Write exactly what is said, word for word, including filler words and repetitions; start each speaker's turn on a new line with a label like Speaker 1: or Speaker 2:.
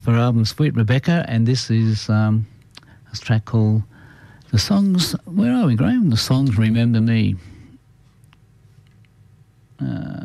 Speaker 1: For album Sweet Rebecca, and this is um, a track called The Songs. Where are we, Graham? The Songs Remember Me. Uh,